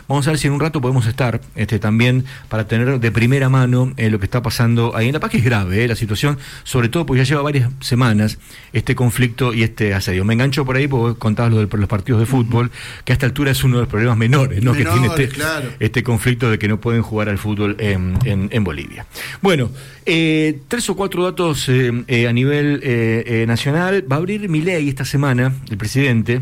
Vamos a ver si en un rato podemos estar también para tener de primera mano lo que está pasando ahí en La Paz, que es grave la situación, sobre todo porque ya lleva varias semanas este conflicto y este asedio. Me engancho por ahí porque vos contabas lo de los partidos de fútbol, que a esta altura es uno de los problemas menores, ¿no? Que tiene este conflicto de que no pueden jugar al fútbol en Bolivia. Bueno, 3 o 4 datos a nivel nacional. Va a abrir Milei esta semana, el presidente,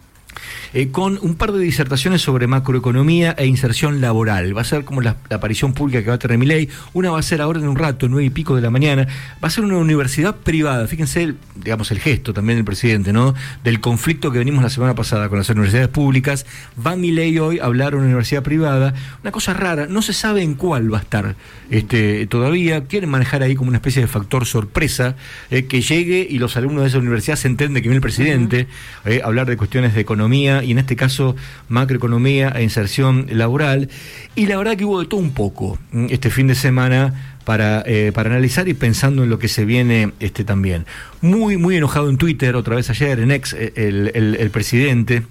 con un par de disertaciones sobre macroeconomía e inserción laboral. Va a ser como la aparición pública que va a tener Milei. Una va a ser ahora en un rato, 9:00 de la mañana. Va a ser una universidad privada. Fíjense, el gesto también del presidente, ¿no? Del conflicto que venimos la semana pasada con las universidades públicas. Va Milei hoy a hablar a una universidad privada. Una cosa rara, no se sabe en cuál va a estar todavía. Quieren manejar ahí como una especie de factor sorpresa, que llegue y los alumnos de esa universidad se entienden que viene el presidente, hablar de cuestiones de economía, y en este caso macroeconomía e inserción laboral. Y la verdad que hubo de todo un poco este fin de semana para analizar y pensando en lo que se viene también. Muy, muy enojado en Twitter, otra vez ayer en X, el presidente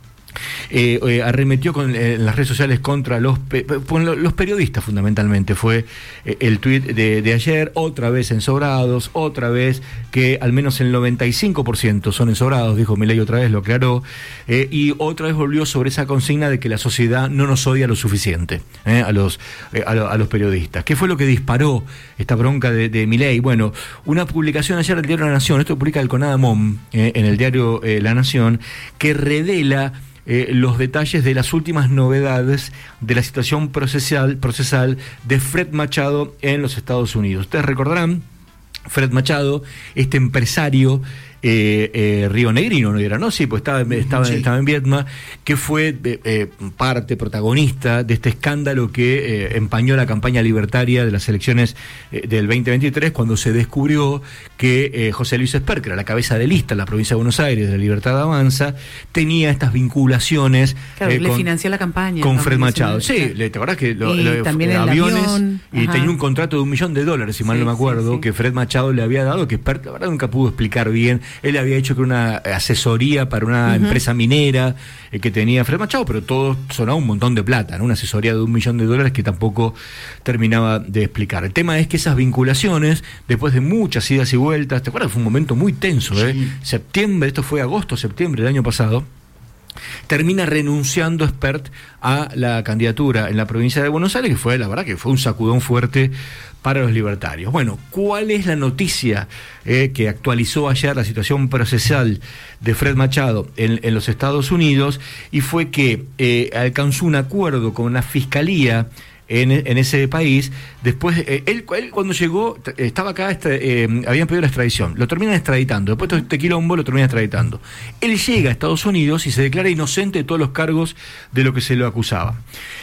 arremetió en las redes sociales contra los periodistas, fundamentalmente. Fue el tuit de ayer, otra vez ensobrados, otra vez que al menos el 95% son ensobrados, dijo Milei otra vez, lo aclaró, y otra vez volvió sobre esa consigna de que la sociedad no nos odia lo suficiente a los periodistas. ¿Qué fue lo que disparó esta bronca de Milei? Bueno, una publicación ayer del diario La Nación, esto publica el CONADA-MOM en el diario La Nación, que revela los detalles de las últimas novedades de la situación procesal de Fred Machado en los Estados Unidos. Ustedes recordarán, Fred Machado, este empresario rionegrino, ¿no era? ¿No? Sí, pues estaba en Vietnam, que fue protagonista de este escándalo que empañó la campaña libertaria de las elecciones del 2023, cuando se descubrió que José Luis Esper, que era la cabeza de lista en la provincia de Buenos Aires de la Libertad Avanza, tenía estas vinculaciones. Claro, le financió la campaña. Con Fred Machado. Sí, ¿te acordás que también el aviones? Avión, y tenía un contrato de $1 millón, si mal no me acuerdo, que Fred Machado le había dado, que Esper, la verdad, nunca pudo explicar bien. Él había hecho una asesoría para una empresa minera que tenía Fred Machado, pero todo sonaba un montón de plata, ¿no? Una asesoría de $1 millón que tampoco terminaba de explicar. El tema es que esas vinculaciones, después de muchas idas y vueltas, ¿te acuerdas? Fue un momento muy tenso, Septiembre, esto fue agosto-septiembre del año pasado. Termina renunciando Espert a la candidatura en la provincia de Buenos Aires, que fue, la verdad, que fue un sacudón fuerte para los libertarios. Bueno, ¿cuál es la noticia que actualizó ayer la situación procesal de Fred Machado en los Estados Unidos? Y fue que alcanzó un acuerdo con la fiscalía en ese país. Después, él cuando llegó, estaba acá, habían pedido la extradición, lo terminan extraditando, después de este quilombo lo terminan extraditando. Él llega a Estados Unidos y se declara inocente de todos los cargos de lo que se lo acusaba.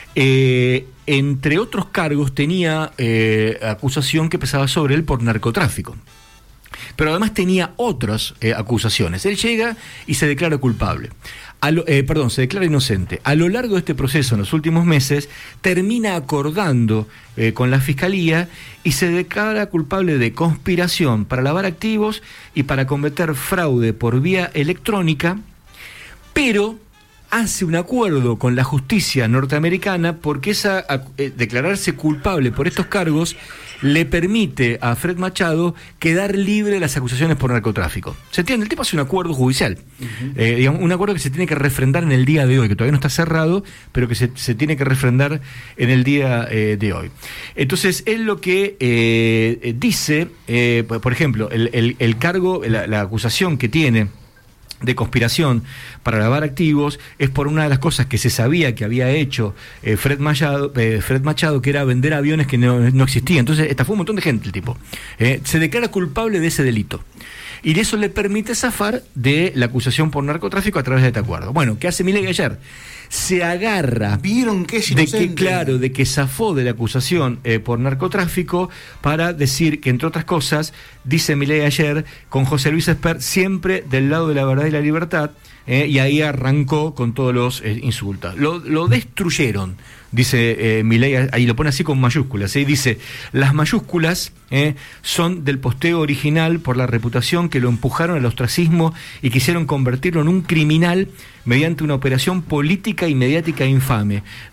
Entre otros cargos tenía acusación que pesaba sobre él por narcotráfico, pero además tenía otras acusaciones. Él llega y se declara culpable. Se declara inocente. A lo largo de este proceso, en los últimos meses, termina acordando con la Fiscalía y se declara culpable de conspiración para lavar activos y para cometer fraude por vía electrónica, pero hace un acuerdo con la justicia norteamericana porque declararse culpable por estos cargos le permite a Fred Machado quedar libre de las acusaciones por narcotráfico. ¿Se entiende? El tipo hace un acuerdo judicial, un acuerdo que se tiene que refrendar en el día de hoy, que todavía no está cerrado, pero que se tiene que refrendar en el día de hoy. Entonces, él lo que dice, por ejemplo, el cargo, la acusación que tiene de conspiración para lavar activos es por una de las cosas que se sabía que había hecho Fred Machado, que era vender aviones que no existían. Entonces estafó un montón de gente el tipo. Se declara culpable de ese delito. Y eso le permite zafar de la acusación por narcotráfico a través de este acuerdo. Bueno, ¿qué hace Milei ayer? Se agarra ¿Vieron que es inocente? de que zafó de la acusación por narcotráfico para decir que, entre otras cosas, dice Milei ayer, con José Luis Esper siempre del lado de la verdad y la libertad, y ahí arrancó con todos los insultos. Lo destruyeron, dice Milei, ahí lo pone así con mayúsculas, dice, las mayúsculas son del posteo original por la reputación que lo empujaron al ostracismo y quisieron convertirlo en un criminal mediante una operación política y mediática infame.